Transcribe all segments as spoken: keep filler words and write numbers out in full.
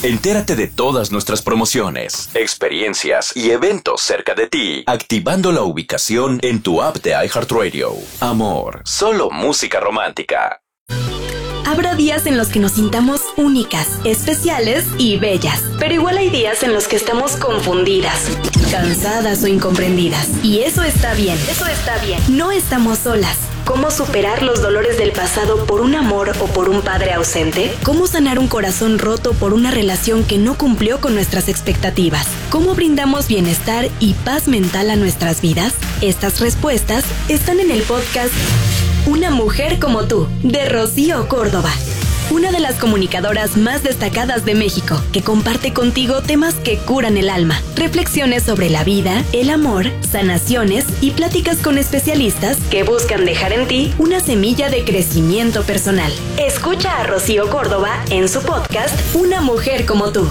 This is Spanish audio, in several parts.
Entérate de todas nuestras promociones, experiencias y eventos cerca de ti, activando la ubicación en tu app de iHeartRadio. Amor, solo música romántica. Habrá días en los que nos sintamos únicas, especiales y bellas. Pero igual hay días en los que estamos confundidas, cansadas o incomprendidas. Y eso está bien, eso está bien. No estamos solas. ¿Cómo superar los dolores del pasado por un amor o por un padre ausente? ¿Cómo sanar un corazón roto por una relación que no cumplió con nuestras expectativas? ¿Cómo brindamos bienestar y paz mental a nuestras vidas? Estas respuestas están en el podcast Una mujer como tú, de Rocío Córdoba. Una de las comunicadoras más destacadas de México, que comparte contigo temas que curan el alma, reflexiones sobre la vida, el amor, sanaciones y pláticas con especialistas que buscan dejar en ti una semilla de crecimiento personal. Escucha a Rocío Córdoba en su podcast Una mujer como tú.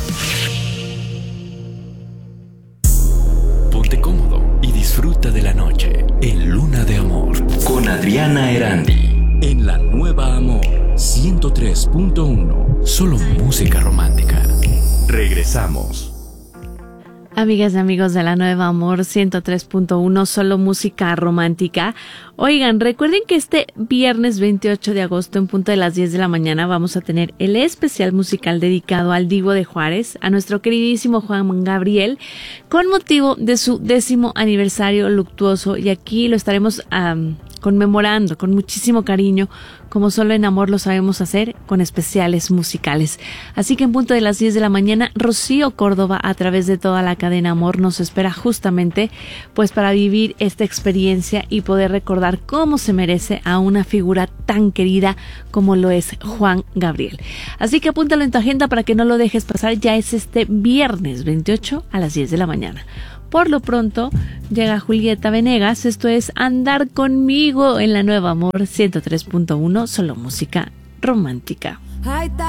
Ponte cómodo y disfruta de la noche en Luna de Amor con Adriana Erandi. En la Nueva Amor ciento tres punto uno. Solo música romántica. Regresamos. Amigas y amigos de la Nueva Amor ciento tres punto uno, solo música romántica. Oigan, recuerden que este viernes veintiocho de agosto en punto de las diez de la mañana vamos a tener el especial musical dedicado al Divo de Juárez, a nuestro queridísimo Juan Gabriel, con motivo de su décimo aniversario luctuoso, y aquí lo estaremos um, conmemorando con muchísimo cariño, como solo en amor lo sabemos hacer, con especiales musicales. Así que en punto de las diez de la mañana, Rocío Córdoba, a través de toda la cadena Amor, nos espera justamente pues para vivir esta experiencia y poder recordar cómo se merece a una figura tan querida como lo es Juan Gabriel. Así que apúntalo en tu agenda para que no lo dejes pasar. Ya es este viernes veintiocho a las diez de la mañana. Por lo pronto, llega Julieta Venegas. Esto es Andar Conmigo en la Nueva Amor ciento tres punto uno, solo música romántica.